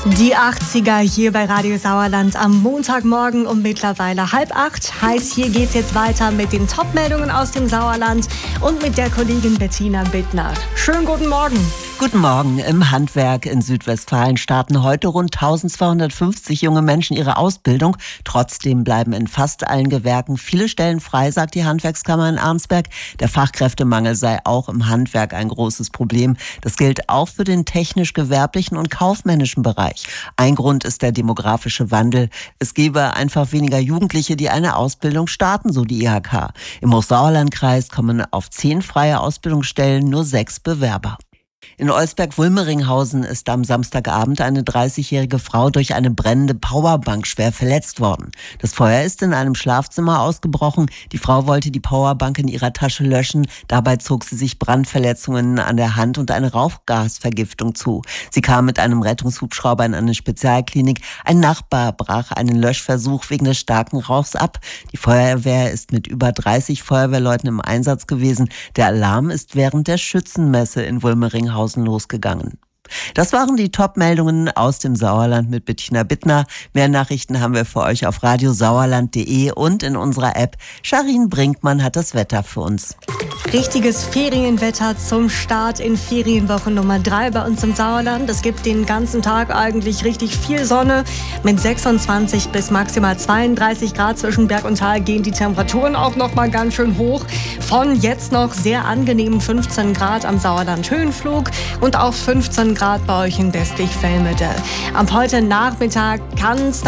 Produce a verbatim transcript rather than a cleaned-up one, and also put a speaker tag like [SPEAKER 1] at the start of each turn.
[SPEAKER 1] Die achtziger hier bei Radio Sauerland am Montagmorgen um mittlerweile halb acht. Heißt, hier geht's jetzt weiter mit den Top-Meldungen aus dem Sauerland und mit der Kollegin Bettina Bittner. Schönen guten Morgen.
[SPEAKER 2] Guten Morgen. Im Handwerk in Südwestfalen starten heute rund eintausendzweihundertfünfzig junge Menschen ihre Ausbildung. Trotzdem bleiben in fast allen Gewerken viele Stellen frei, sagt die Handwerkskammer in Arnsberg. Der Fachkräftemangel sei auch im Handwerk ein großes Problem. Das gilt auch für den technisch-gewerblichen und kaufmännischen Bereich. Ein Grund ist der demografische Wandel. Es gebe einfach weniger Jugendliche, die eine Ausbildung starten, so die I H K. Im Hochsauerlandkreis kommen auf zehn freie Ausbildungsstellen nur sechs Bewerber. In Olsberg-Wulmeringhausen ist am Samstagabend eine dreißigjährige Frau durch eine brennende Powerbank schwer verletzt worden. Das Feuer ist in einem Schlafzimmer ausgebrochen. Die Frau wollte die Powerbank in ihrer Tasche löschen. Dabei zog sie sich Brandverletzungen an der Hand und eine Rauchgasvergiftung zu. Sie kam mit einem Rettungshubschrauber in eine Spezialklinik. Ein Nachbar brach einen Löschversuch wegen des starken Rauchs ab. Die Feuerwehr ist mit über dreißig Feuerwehrleuten im Einsatz gewesen. Der Alarm ist während der Schützenmesse in Wulmeringhausen losgegangen. Das waren die Top-Meldungen aus dem Sauerland mit Bettina Bittner. Mehr Nachrichten haben wir für euch auf radiosauerland punkt de und in unserer App. Sharin Brinkmann hat das Wetter für uns.
[SPEAKER 1] Richtiges Ferienwetter zum Start in Ferienwoche Nummer drei bei uns im Sauerland. Es gibt den ganzen Tag eigentlich richtig viel Sonne. Mit sechsundzwanzig bis maximal zweiunddreißig Grad zwischen Berg und Tal gehen die Temperaturen auch noch mal ganz schön hoch. Von jetzt noch sehr angenehmen fünfzehn Grad am Sauerland Höhenflug und auch fünfzehn Grad bei euch in Westlich-Velmede. Am heute Nachmittag kann es